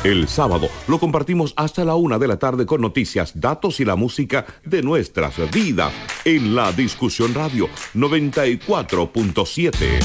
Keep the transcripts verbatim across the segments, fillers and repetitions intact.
El sábado lo compartimos hasta la una de la tarde con noticias, datos y la música de nuestras vidas en la Discusión Radio noventa y cuatro punto siete.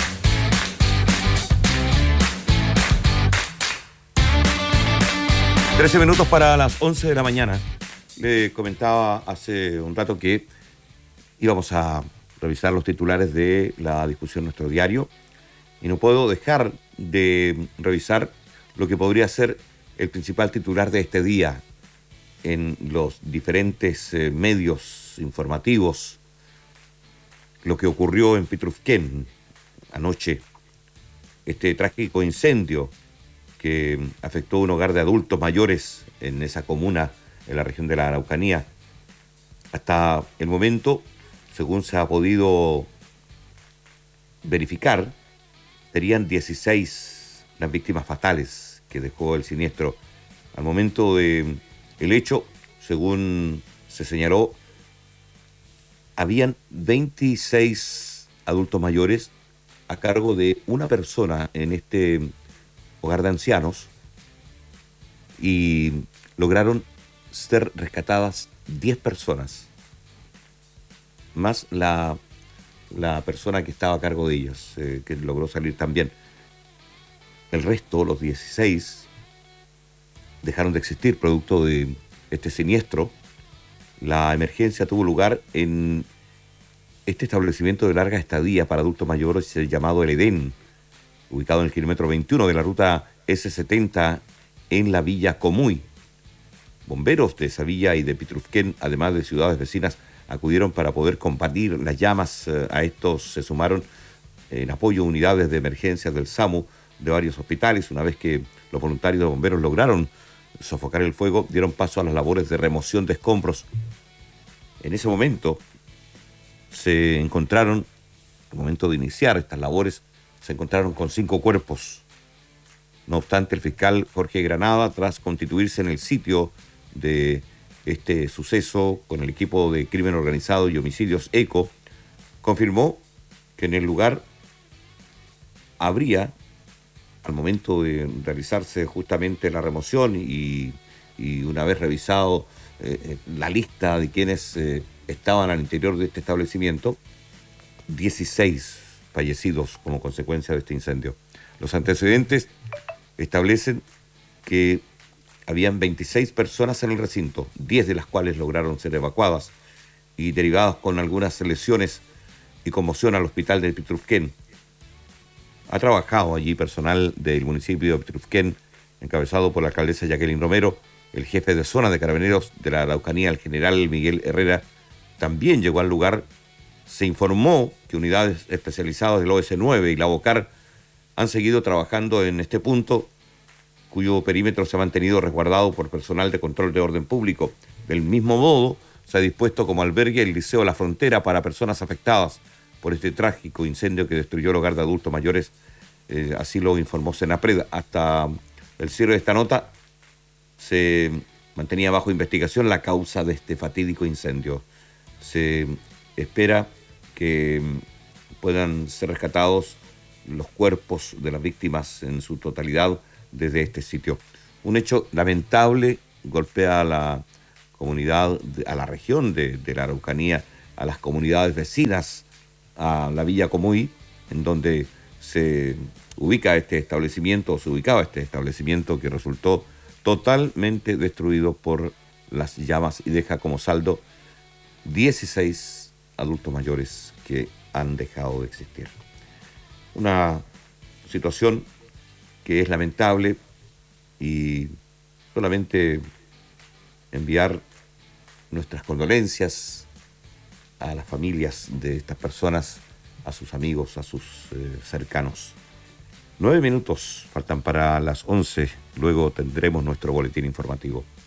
trece minutos para las once de la mañana. Le comentaba hace un rato que íbamos a revisar los titulares de la Discusión Nuestro Diario y no puedo dejar de revisar lo que podría ser el principal titular de este día en los diferentes eh, medios informativos, lo que ocurrió en Pitrufquén anoche, este trágico incendio que afectó un hogar de adultos mayores en esa comuna, en la región de la Araucanía. Hasta el momento, según se ha podido verificar, serían dieciséis las víctimas fatales que dejó el siniestro. Al momento del hecho, según se señaló, habían veintiséis adultos mayores a cargo de una persona en este hogar de ancianos y lograron ser rescatadas diez personas, más la, la persona que estaba a cargo de ellos, eh, que logró salir también. El resto, los dieciséis, dejaron de existir producto de este siniestro. La emergencia tuvo lugar en este establecimiento de larga estadía para adultos mayores llamado El Edén, ubicado en el kilómetro veintiuno de la ruta ese setenta en la Villa Comuy. Bomberos de esa villa y de Pitrufquén, además de ciudades vecinas, acudieron para poder combatir las llamas. A estos se sumaron en apoyo unidades de emergencia del SAMU de varios hospitales. Una vez que los voluntarios de bomberos lograron sofocar el fuego, dieron paso a las labores de remoción de escombros. En ese momento se encontraron, al momento de iniciar estas labores, se encontraron con cinco cuerpos. No obstante, el fiscal Jorge Granada, tras constituirse en el sitio de este suceso con el equipo de crimen organizado y homicidios ECO, confirmó que en el lugar habría, al momento de realizarse justamente la remoción y, y una vez revisado eh, la lista de quienes eh, estaban al interior de este establecimiento, dieciséis fallecidos como consecuencia de este incendio. Los antecedentes establecen que habían veintiséis personas en el recinto, diez de las cuales lograron ser evacuadas y derivadas con algunas lesiones y conmoción al hospital de Pitrufquén. Ha trabajado allí personal del municipio de Pitrufquén, encabezado por la alcaldesa Jacqueline Romero. El jefe de zona de Carabineros de la Araucanía, el general Miguel Herrera, también llegó al lugar. Se informó que unidades especializadas del O S nueve y la BOCAR han seguido trabajando en este punto, cuyo perímetro se ha mantenido resguardado por personal de control de orden público. Del mismo modo, se ha dispuesto como albergue el Liceo La Frontera para personas afectadas por este trágico incendio que destruyó el hogar de adultos mayores. Eh, así lo informó Senapred. Hasta el cierre de esta nota se mantenía bajo investigación la causa de este fatídico incendio. Se espera que puedan ser rescatados los cuerpos de las víctimas en su totalidad desde este sitio. Un hecho lamentable, golpea a la comunidad, a la región de, de la Araucanía, a las comunidades vecinas, a la Villa Comuy, en donde se ubica este establecimiento, o se ubicaba este establecimiento que resultó totalmente destruido por las llamas y deja como saldo dieciséis adultos mayores que han dejado de existir. Una situación que es lamentable y solamente enviar nuestras condolencias a las familias de estas personas, a sus amigos, a sus eh, cercanos. Nueve minutos faltan para las once, luego tendremos nuestro boletín informativo.